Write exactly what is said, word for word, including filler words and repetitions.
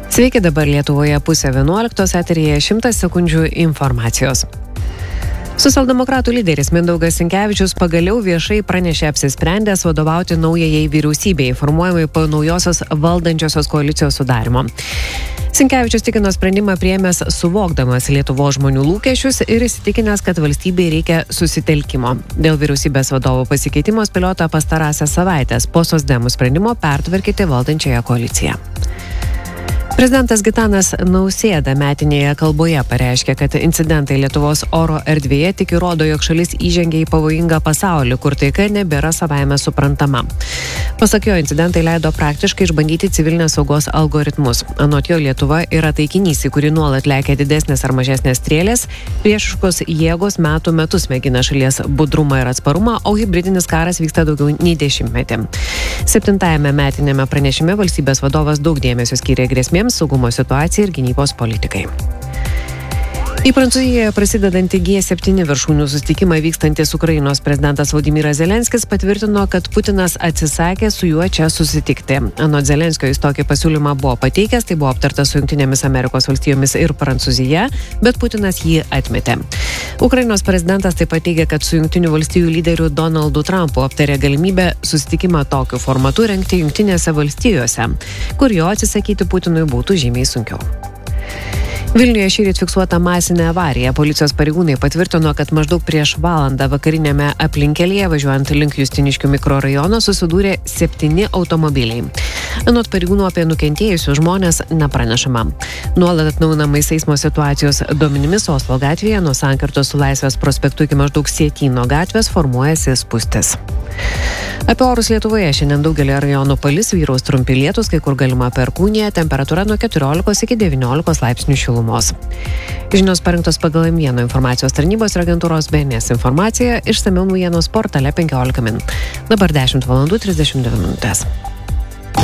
Sveiki, dabar Lietuvoje pusė vienuoliktos, eteryje šimtas sekundžių informacijos. Socialdemokratų lyderis Mindaugas Sinkevičius pagaliau viešai pranešė apsisprendęs vadovauti naujajai vyriausybei, formuojamai po naujosios valdančiosios koalicijos sudarimo. Sinkevičius tikino sprendimą priėmęs suvokdamas Lietuvos žmonių lūkesčius ir įsitikinęs, kad valstybei reikia susitelkimo. Dėl vyriausybės vadovo pasikeitimo spėliota pastarąsias savaitės po socdemų sprendimo pertvarkyti valdančiąją koaliciją. Prezidentas Gitanas Nausėda metinėje kalboje pareiškė, kad incidentai Lietuvos oro erdvėje tik įrodo, jog šalis įžengė į pavojingą pasaulį, kur taika nebėra savaime suprantama. Pasak jo, incidentai leido praktiškai išbandyti civilinės saugos algoritmus. Anot jo, Lietuva yra taikinys, į kurį nuolat lekia didesnės ar mažesnės strėlės, priešiškos jėgos metų metus mėgina šalies budrumą ir atsparumą, o hybridinis karas vyksta daugiau nei dešimtmetį. Septintajame metinėme pranešime valstybės vadovas daug dėmesio skyrė grėsmėms, saugumo situacijai ir gynybos politikai. Į Prancūzijoje prasidedantį G septyni viršūnių susitikimą vykstantis Ukrainos prezidentas Volodymyras Zelenskis patvirtino, kad Putinas atsisakė su juo čia susitikti. Anot Zelenskio jis tokį pasiūlymą buvo pateikęs, tai buvo aptarta su Jungtinėmis Amerikos valstijomis ir Prancūzija, bet Putinas jį atmetė. Ukrainos prezidentas taip pat teigia, kad su Jungtinių valstijų lyderiu Donaldu Trumpu aptarė galimybę susitikimą tokiu formatu rengti Jungtinėse valstijose, kur jo atsisakyti Putinui būtų žymiai sunkiau. Vilniuje šįryt fiksuota masinė avarija. Policijos pareigūnai patvirtino, kad maždaug prieš valandą vakarinėme aplinkelėje važiuojant link Justiniškių mikrorajono susidūrė septyni automobiliai. Anot pareigūnų apie nukentėjusius žmonės nepranešama. Nuolat atnaujinamais eismo situacijos duomenimis Oslo gatvėje nuo sankirtos su Laisvės prospektu iki maždaug Sietyno gatvės formuojasi spūstis. Apie orus Lietuvoje šiandien daugelį rajonų palis, vyraus trumpi lietūs, kai kur galima perkūnija, temperatūra nuo keturiolikos iki devyniolikos laipsnių šilumos. Žinios parinktos pagal M vienas informacijos tarnybos ir agentūros B N S informaciją, išsamiau naujienos portale penkiolika min. Dabar dešimt valandų trisdešimt dvi minutės.